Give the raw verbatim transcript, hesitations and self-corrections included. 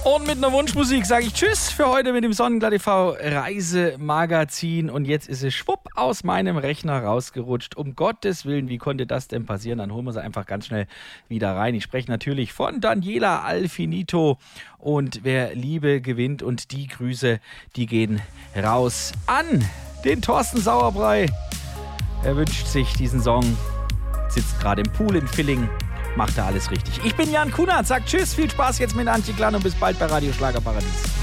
Und mit einer Wunschmusik sage ich Tschüss für heute mit dem Sonnenglad T V Reisemagazin. Und jetzt ist es schwupp aus meinem Rechner rausgerutscht. Um Gottes Willen, wie konnte das denn passieren? Dann holen wir sie einfach ganz schnell wieder rein. Ich spreche natürlich von Daniela Alfinito. Und wer Liebe gewinnt, und die Grüße, die gehen raus an den Thorsten Sauerbrei. Er wünscht sich diesen Song, sitzt gerade im Pool in Villingen. Macht da alles richtig. Ich bin Jan Kunert, sagt Tschüss, viel Spaß jetzt mit Antje Klan und bis bald bei Radio Schlagerparadies.